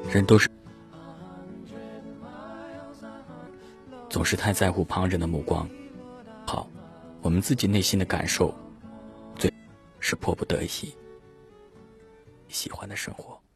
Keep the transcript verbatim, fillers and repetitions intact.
人都是总是太在乎旁人的目光。好，我们自己内心的感受，最是迫不得已喜欢的生活。